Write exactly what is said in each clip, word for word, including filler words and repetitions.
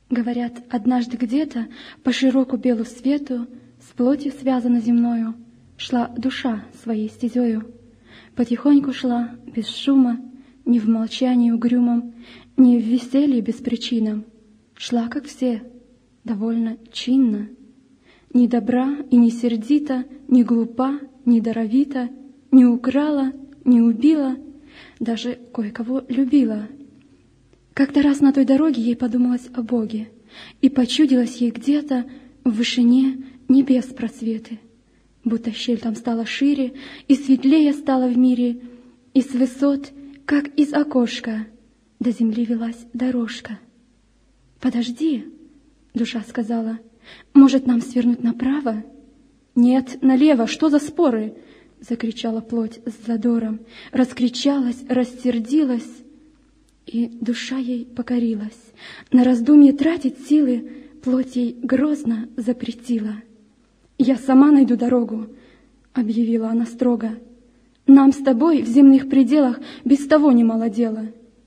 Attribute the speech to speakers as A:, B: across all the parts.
A: Говорят, однажды где-то по широку белу свету, с плотью связана земною, шла душа своей стезею. Потихоньку шла, без шума, ни в молчании угрюмом, ни в веселье беспричинном. Шла, как все, довольно чинно. Ни добра и ни сердита, ни глупа, ни даровита, ни украла, ни убила, даже кое-кого любила. Как-то раз на той дороге ей подумалось о Боге, и почудилось ей где-то в вышине небес просветы, будто щель там стала шире, и светлее стало в мире, и с высот, как из окошка, до земли велась дорожка. «Подожди», — душа сказала, — «может, нам свернуть направо?» «Нет, налево, что за споры?» — закричала плоть с задором, раскричалась, рассердилась, и душа ей покорилась. На раздумье тратить силы плоть ей грозно запретила. «Я сама найду дорогу», — объявила она строго. «Нам с тобой в земных пределах без того немало дела».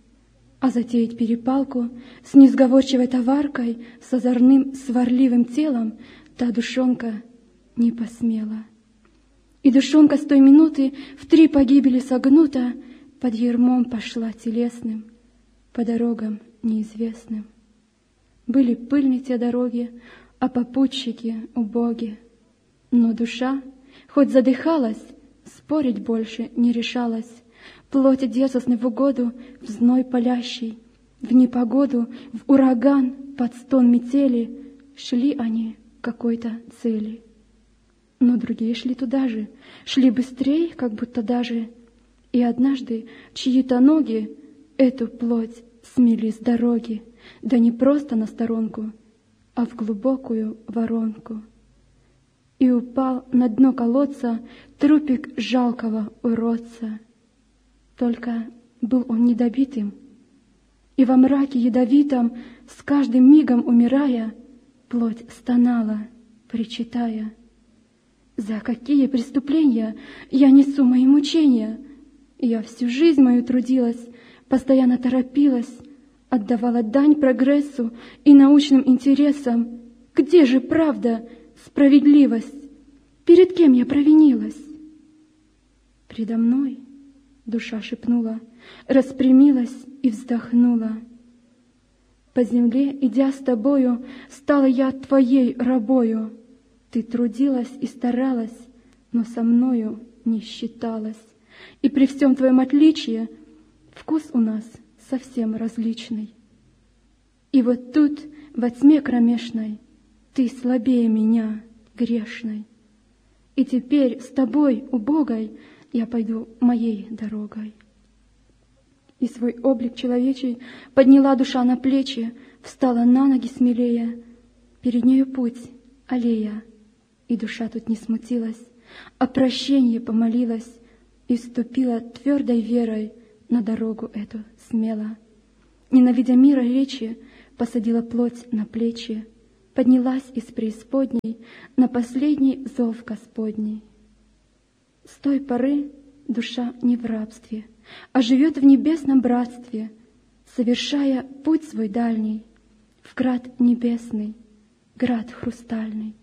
A: А затеять перепалку с несговорчивой товаркой, с озорным сварливым телом та душонка не посмела. И душонка с той минуты в три погибели согнута под ярмом пошла телесным, по дорогам неизвестным. Были пыльны те дороги, а попутчики убоги. Но душа, хоть задыхалась, спорить больше не решалась. Плоти дерзостной в угоду, в зной палящий, в непогоду, в ураган, под стон метели, шли они к какой-то цели. Но другие шли туда же, шли быстрее, как будто даже, и однажды чьи-то ноги эту плоть смели с дороги, да не просто на сторонку, а в глубокую воронку. И упал на дно колодца трупик жалкого уродца. Только был он недобитым, и во мраке ядовитом, с каждым мигом умирая, плоть стонала, причитая: «За какие преступления я несу мои мучения? Я всю жизнь мою трудилась, постоянно торопилась, отдавала дань прогрессу и научным интересам. Где же правда, справедливость? Перед кем я провинилась?» «Предо мной», — душа шепнула, распрямилась и вздохнула. «По земле, идя с тобою, стала я твоей рабою. Ты трудилась и старалась, но со мною не считалась. И при всем твоем отличии вкус у нас совсем различный. И вот тут, во тьме кромешной, ты слабее меня, грешной. И теперь с тобой, убогой, я пойду моей дорогой». И свой облик человечий подняла душа на плечи, встала на ноги смелее. Перед нею путь, аллея, и душа тут не смутилась, о прощенье помолилась и вступила твердой верой на дорогу эту смело. Ненавидя мира речи, посадила плоть на плечи, поднялась из преисподней на последний зов Господний. С той поры душа не в рабстве, а живет в небесном братстве, совершая путь свой дальний в град небесный, град хрустальный.